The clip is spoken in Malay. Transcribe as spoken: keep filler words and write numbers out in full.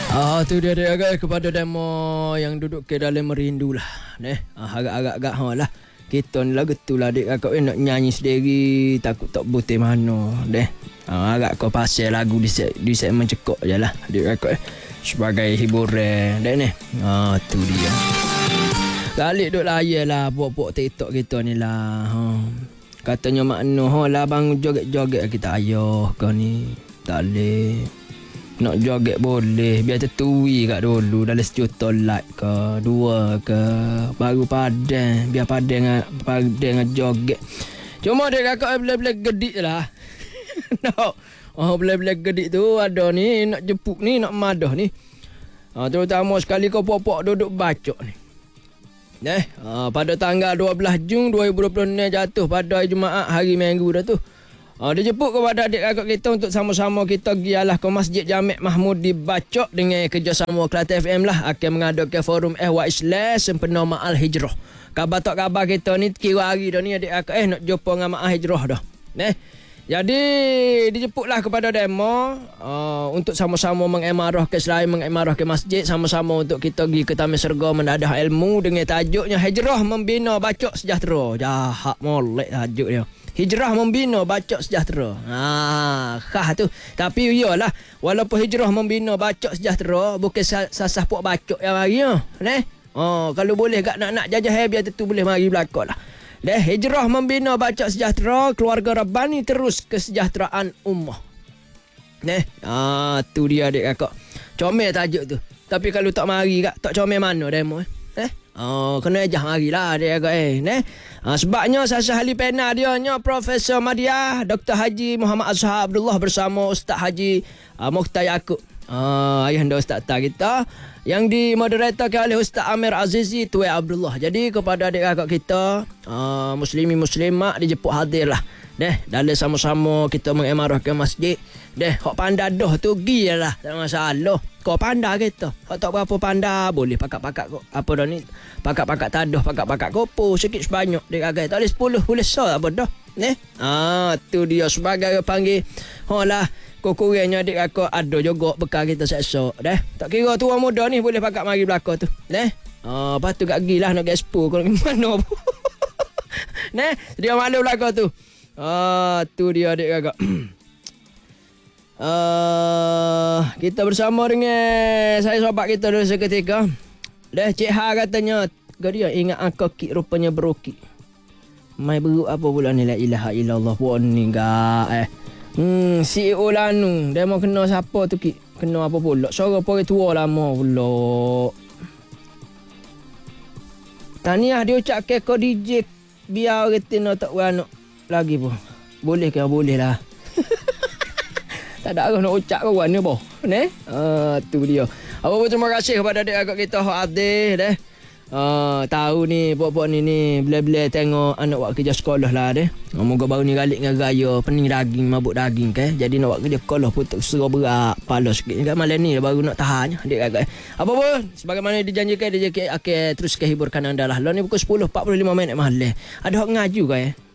Ah tu dia dia guys, kepada demo yang duduk ke dalam merindu lah. Neh, ah, agak-agak ha lah. Kita ni lah getul lah adik kakak eh, nak nyanyi sendiri takut tak butih mana. Neh. Ah, agak kau pasal lagu di set di set mencekok je lah adik kakak eh. Sebagai hiburan. Dek neh. Ah tu dia. Galik duk layan lah buat-buat TikTok kita ni lah. Ha. Katanya makna ha lah bang joget-joget kita ayo kau ni. Tak boleh. Nak joget boleh, biar tertui kat dulu dalam sejuta like ke, dua ke, baru padan, biar padan dengan padan dengan joget. Cuma dia kakak bila-bila gedik lah. No. Oh, bila-bila gedik tu ada ni nak jemput ni, nak madah ni. Ha, terutama sekali kau pokok duduk bacok ni. Eh, ha, pada tanggal dua belas Jun dua ribu dua puluh enam jatuh pada hari Jumaat, hari Minggu dah tu. Oh, dia jemput kepada adik kakak kita untuk sama-sama kita gialah ke Masjid Jamek Mahmudi Bacok dengan kerjasama Kelantan F M lah akan mengadakan forum ehwal Islam sempena Ma'al Hijrah. Kabar tak kabar kita ni kira hari dah ni adik kakak eh nak jumpa dengan Ma'al Hijrah dah. Neh. Jadi dijemputlah kepada demo uh, untuk sama-sama mengemarah ke selain mengemarah ke masjid, sama-sama untuk kita pergi ke Taman Serga menadah ilmu dengan tajuknya Hijrah Membina Bacok Sejahtera. Jahat molek tajuk dia. Hijrah membina bacok sejahtera. Ha, khah tu. Tapi iyalah, walaupun hijrah membina bacok sejahtera, bukan sasah puak bacok yang mari ah. Neh. Oh, kalau boleh gak nak-nak jajah biar tentu boleh mari belakang lah. Deh, hijrah membina bacok sejahtera, keluarga Rabbani terus kesejahteraan ummah. Neh. Ah, tu dia adik kakak. Comel tajuk tu. Tapi kalau tak mari gak, tak comel mana demo eh? Eh? Oh, kena ejah marilah dia agak eh. Neh. Ha, sebabnya sasah ahli panel dia nya Profesor Madya, Doktor Haji Muhammad Azhar Abdullah bersama Ustaz Haji uh, Mukhtar Yaakob. Ah, uh, ayah anda Ustaz tak kita yang dimoderatorkan oleh Ustaz Amir Azizi Tuai Abdullah. Jadi kepada adik kakak kita, uh, muslimi muslimat dijemput hadir lah. Deh, dalam sama-sama kita mengemarahkan masjid. Deh, hak pandai dah tu gilah, tak masalah. Kau pandai kita. Hak tak berapa pandai boleh pakat-pakat kok. Apa dah ni? Pakat-pakat tadah, pakat-pakat kopo sikit sebanyak. Dek agak tak boleh sepuluh, boleh sah apa dah. Neh. Ah, tu dia sebagai panggil. Holah, kau kurangnya adik kakak ada juga bekal kita esok. Deh. Tak kira tua muda ni boleh pakat mari belakang tu. Neh. Ah, lepas tu kat gilah nak expo kau mana. Neh, dia malu belakang tu. Ah, tu dia adik kakak. Uh, kita bersama dengan saya sahabat kita dulu seketika. Dah Cik Ha katanya dia ingat angka kik rupanya berukik. Mai beruk apa pula ni la ilaha illallah wa ni gak eh. Hmm C E O Lanu dia mau kena siapa tu kik? Kena apa pula? Suara pori tua lama pula. Tahniah dia ucap ke ko D J biar retina tak beranak lagi pun. Boleh ke? Boleh lah. Tak ada arah nak ucap kawan ni boh. Neh. Ah tu dia. Apa pun terima kasih kepada adik kakak kita hak Adil deh. Ah tahu ni buat-buat ni ni bila-bila tengok anak buat kerja sekolah lah deh. Moga baru ni galik dengan raya pening daging mabuk daging ke. Jadi nak buat kerja sekolah pun tak serah berat pala sikit. Kat malam ni baru nak tahannya adik kakak. Apa pun sebagaimana dijanjikan dia akan terus kehiburkan anda lah. Lah ni pukul sepuluh empat puluh lima minit malam. Ada hak ngaju ke eh?